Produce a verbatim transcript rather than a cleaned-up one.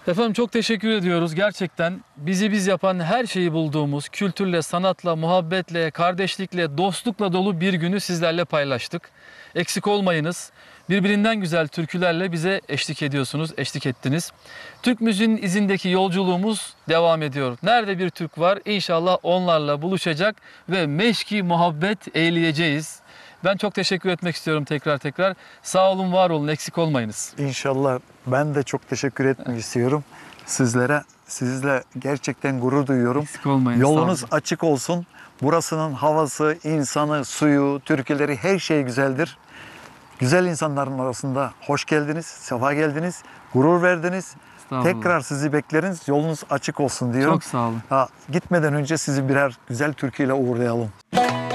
Efendim çok teşekkür ediyoruz. Gerçekten bizi biz yapan her şeyi bulduğumuz, kültürle, sanatla, muhabbetle, kardeşlikle, dostlukla dolu bir günü sizlerle paylaştık. Eksik olmayınız. Birbirinden güzel türkülerle bize eşlik ediyorsunuz, eşlik ettiniz. Türk müziğinin izindeki yolculuğumuz devam ediyor. Nerede bir Türk var, İnşallah onlarla buluşacak ve meşki muhabbet eyleyeceğiz. Ben çok teşekkür etmek istiyorum tekrar tekrar. Sağ olun, var olun, eksik olmayınız. İnşallah ben de çok teşekkür etmek istiyorum sizlere. Sizle gerçekten gurur duyuyorum. Eksik olmayın. Yolunuz sağ olun. açık olsun. Burasının havası, insanı, suyu, türküleri her şey güzeldir. Güzel insanların arasında hoş geldiniz, sefa geldiniz, gurur verdiniz. Estağfurullah. Tekrar sizi bekleriz. Yolunuz açık olsun diyorum. Çok sağ olun. Ha, gitmeden önce sizi birer güzel türküyle uğurlayalım.